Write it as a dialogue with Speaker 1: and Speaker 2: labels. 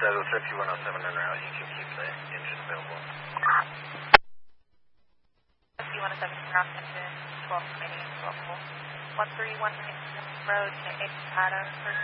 Speaker 1: if you 107 en route, you can keep the engine available.
Speaker 2: If you 107 en route, engine 12 remaining and 12 full. 1319 Road to Expada for